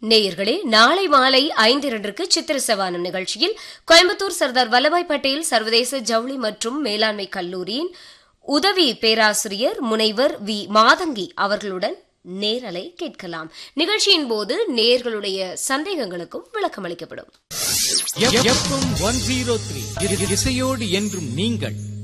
நேயர்களே, நாளை மாலை 5:02 சித்திர சவானம் நிகழ்ச்சியில் கோயம்புத்தூர் சர்தார் வல்லபாய் பட்டேல் சர்வதேச ஜவுளி மற்றும் மேலாண்மை கல்லூரியின் உதவி பேராசிரியர் முனைவர் வி மாதங்கி அவர்களுடன் நேரலை கேட்கலாம். நிகழ்ச்சியின் போது நேயர்களுடைய சந்தேகங்களுக்கும் விளக்கம் அளிக்கப்படும். FM 103 இசையோடு என்றும் நீங்கள்